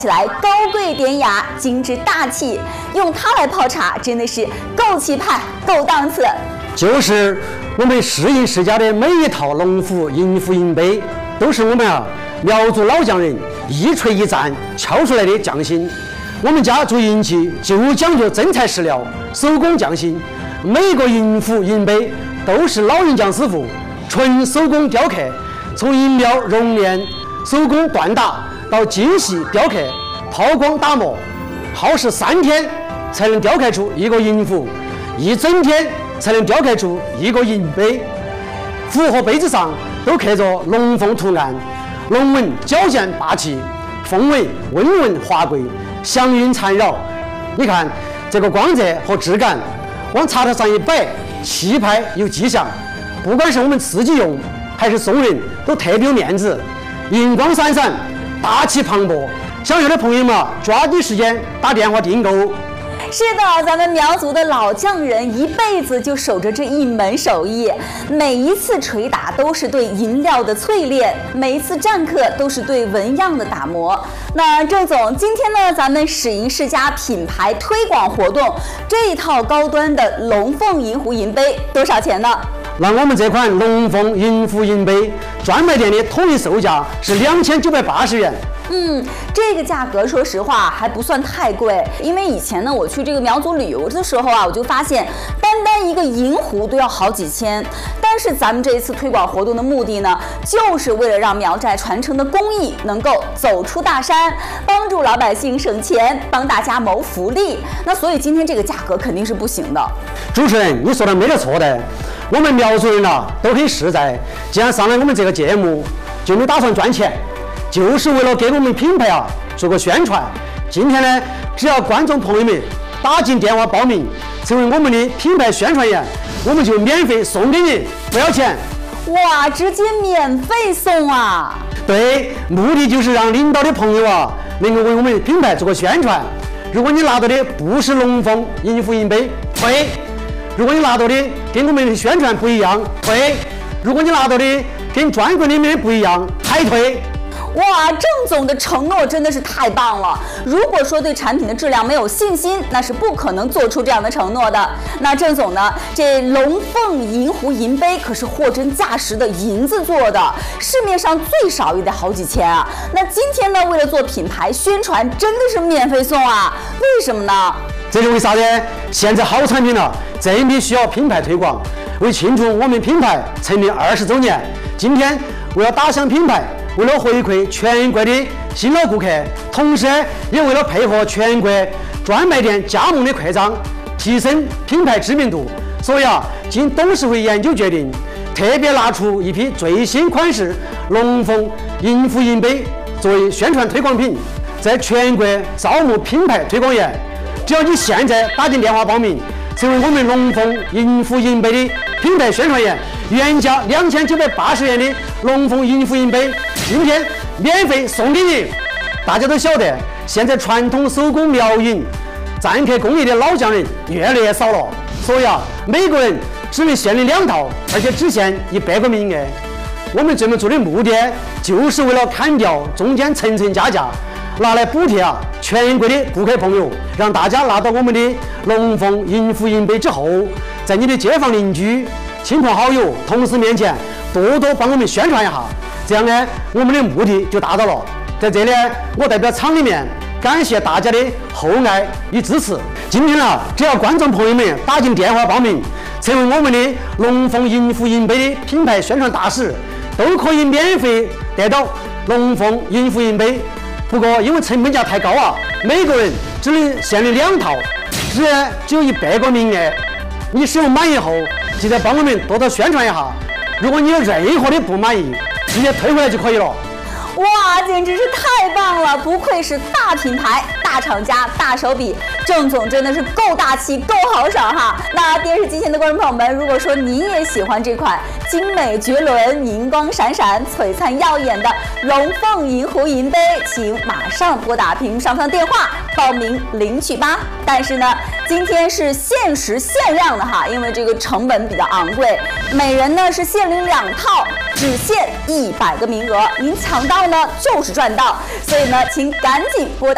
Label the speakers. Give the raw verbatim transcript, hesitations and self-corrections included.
Speaker 1: 起来高贵典雅、精致大气，用它来泡茶真的是够气派、够档次。
Speaker 2: 就是我们世银世家的每一套龙虎银壶银杯，都是我们啊苗族老匠人一锤一钻敲出来的匠心。我们家做银器就讲究真材实料、手工匠心，每个银壶银杯都是老银匠师傅纯手工雕刻，从银料熔炼、手工锻打到精细雕刻、抛光打磨，耗时三天才能雕刻出一个银壶，一整天才能雕刻出一个银杯。壶和杯子上都刻着龙凤图案，龙纹矫健霸气，凤尾温润华贵，祥云缠绕。你看这个光泽和质感，往茶台上一摆，气派有气象。不管是我们自己用还是送人，都特别有面子，银光闪闪，大气磅礴。想要的朋友们抓紧时间打电话订购。
Speaker 1: 是的，咱们苗族的老匠人一辈子就守着这一门手艺，每一次捶打都是对银料的淬炼，每一次占刻都是对纹样的打磨。那郑总，今天呢，咱们世银世家品牌推广活动，这一套高端的龙凤银壶银杯多少钱呢？
Speaker 2: 那我们这款龙凤银壶银杯专卖店的统一售价是两千九百八十元。
Speaker 1: 嗯，这个价格说实话还不算太贵，因为以前呢我去这个苗族旅游的时候啊，我就发现单单一个银壶都要好几千。但是咱们这一次推广活动的目的呢，就是为了让苗寨传承的工艺能够走出大山，帮助老百姓省钱，帮大家谋福利。那所以今天这个价格肯定是不行的。
Speaker 2: 主持人，你说的没得错的，我们苗族人啊都很实在，既然上来我们这个节目，就没打算赚钱。就是为了给我们品牌啊做个宣传。今天呢，只要观众朋友们打进电话报名，成为我们的品牌宣传员，我们就免费送给你，不要钱。
Speaker 1: 哇，直接免费送啊！
Speaker 2: 对，目的就是让领导的朋友啊能够为我们品牌做个宣传。如果你拿到的不是龙凤银壶银杯，退；如果你拿到的跟我们的宣传不一样，退；如果你拿到的跟专柜里面不一样，还退。
Speaker 1: 哇，郑总的承诺真的是太棒了！如果说对产品的质量没有信心，那是不可能做出这样的承诺的。那郑总呢，这龙凤银壶银杯可是货真价实的银子做的，市面上最少也得好几千啊。那今天呢，为了做品牌宣传，真的是免费送啊？为什么呢？
Speaker 2: 这是为啥呢？现在好产品了，真的需要品牌推广。为庆祝我们品牌成立二十周年，今天为了打响品牌，为了回馈全国的新老顾客，同时也为了配合全国专卖店加盟的扩张，提升品牌知名度，所以啊，经董事会研究决定，特别拿出一批最新款式龙凤银壶银杯作为宣传推广品，在全国招募品牌推广员。只要你现在打进电话报名，成为我们龙凤银壶银杯的品牌宣传员，原价两千九百八十元的龙凤银壶银杯，今天免费送给你。大家都晓得，现在传统手工苗银占刻工艺的老匠人越来越少了，所以啊，每个人只能限领两套，而且只限一百个名额。我们这么做的目的，就是为了砍掉中间层层加价，拿来补贴啊全国的顾客朋友，让大家拿到我们的龙凤银壶银杯之后，在你的街坊邻居、亲朋好友、同事面前多多帮我们宣传一下，这样呢，我们的目的就达到了。在这里，我代表厂里面感谢大家的厚爱与支持。今天啊，只要观众朋友们打进电话报名，成为我们的龙凤银壶银杯的品牌宣传大使，都可以免费得到龙凤银壶银杯。不过因为成本价太高啊，每个人只能限领两套，只只有一百个名额。你使用满意后，记得帮我们多多宣传一下。如果你有任何的不满意，直接退回来就可以了。
Speaker 1: 哇，简直是太棒了！不愧是大品牌、大厂家、大手笔，郑总真的是够大气、够豪爽哈！那电视机前的观众朋友们，如果说您也喜欢这款精美绝伦、银光闪闪、璀璨耀眼的龙凤银壶银杯，请马上拨打屏幕上方的电话报名领取吧。但是呢，今天是限时限量的哈，因为这个成本比较昂贵，每人呢是限领两套，只限一百个名额，您抢到呢就是赚到，所以呢，请赶紧拨打。